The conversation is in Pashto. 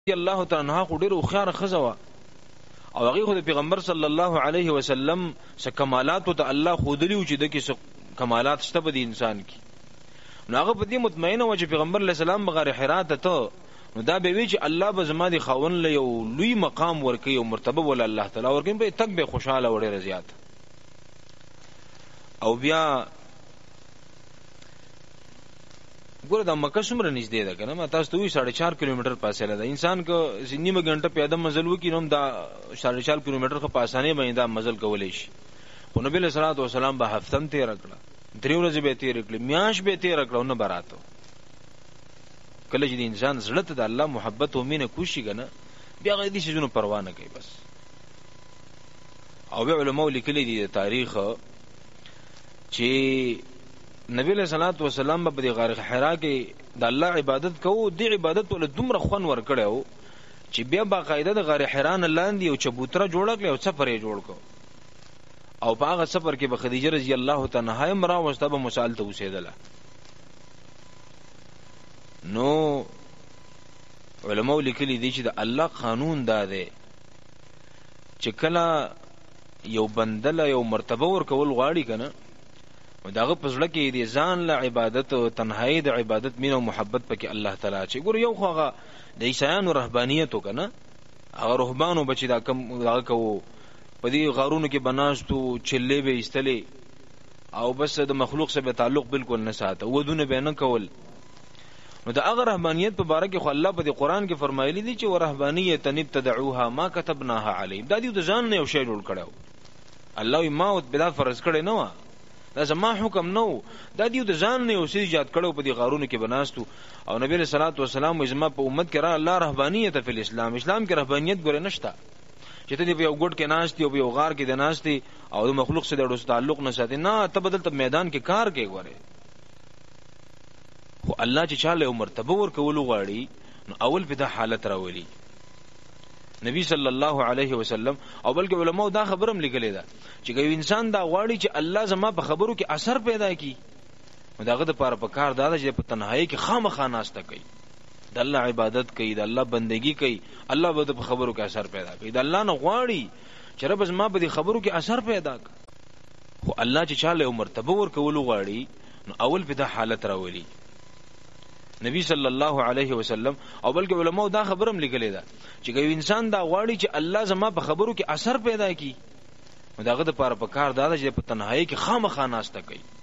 الله تعالی عنها خو ډېر خوار خزوا او هغه خو د پیغمبر صلی الله علیه وسلم څخه کمالات ته الله خودلی او چې د کې کمالات شته په انسان کې نو هغه په دې مطمئنه و چې پیغمبر علیه السلام بغیر حرات ته نو دا به وی چې الله به زما دي خاون له یو لوی مقام ورکي او مرتبه ول الله تعالی ورکي به تک به خوشاله وړي رضایت او بیا ګوره د مکه څومره نږدې ده کنه ما تاسو ته وی 4.5 کیلومتر فاصله ده انسان کو نیمه غنټه پیاده مزل وکي نو دا 4.5 کیلومتر خو په اسانه باندې دا مزل کولای شي خو نبی صلی الله علیه وسلم به هفتم تیر کړه درې ورځې به تیر کړې میاش به تیر کړه نو براتو کله چې انسان زړه ته د الله محبت او مینه کوشي کنه بیا غوډي شي نو پروا نه کوي بس او بیا علماء لیکلي دي د تاریخ چې نبی صلی الله علیه وسلم په دې غار حرا کې د الله عبادت کوو د عبادت ول دومره خون ور کړو چې بیا باقاعده د غار حرا نه لاندې او چبوتره جوړ کړ او سفر یې جوړ کړ او په هغه سفر کې به خدیجه رضی الله تعالی عنها مرا واستبه مسال ته وسیدله نو علماء لیکلي دي چې د الله قانون دا دی چې کله یو بندل یو مرتبه ور کول غواړي کنه داغه پزړه کې دي ځان له عبادت او تنهایی د عبادت مینه او محبت پکې الله تعالی چې ګور یو خوغه د عیسایانو رهبانیت وکنه هغه رهبانو بچی دا کم داغه کو په دې غارونو کې بناستو چلې به استلې او بس د مخلوق سره تعلق بالکل نه ساته ودونه به نه کول نو دا هغه رهبانیت په باره کې خو الله په قرآن کې فرمایلی دي چې ورهبانیت تبتدعوها ما كتبناها علیهم دا دې د ځان نه یو شی جوړ کړو الله ما او بلا فرض کړي نه دا زما حکم نو دا دیو د ځان نه اوسې ایجاد کړو په دې غارونو کې بناستو او نبی صلی الله علیه وسلم زما په امت کې را الله رهبانیت فی الاسلام اسلام کې رهبانیت ګره نشته چې ته دې یو ګډ کې ناشتي او یو غار کې د ناشتي او د مخلوق سره د تعلق نه ساتي نه ته بدل ته میدان کې کار کې غوړي خو الله چې چاله یو مرتبه ور کول غواړي نو اول په دا حالت راولي نبی صلی الله علیه وسلم او بلکې علماء دا خبرم لیکلې ده چې یو انسان دا غواړي چې الله زما په خبرو کې اثر پیدا کړي نو داغه د پاره په کار دا چې په تنهایی کې خامخا ناشته کوي د الله عبادت کوي د الله بندگی کوي الله به په خبرو کې اثر پیدا کوي د الله نه غواړي چې رب زما په دې خبرو کې اثر پیدا کړي خو الله چې چاله یو مرتبه ور کول غواړي نو اول په دا حالت راولي نبی صلی الله علیه وسلم او بلکې علماء دا خبرم لیکلې ده چې یو انسان دا غواړي چې الله زما په خبرو کې اثر پیدا کړي نو داغه د پاره په کار دا چې په تنهایی کې خامخا ناشته کوي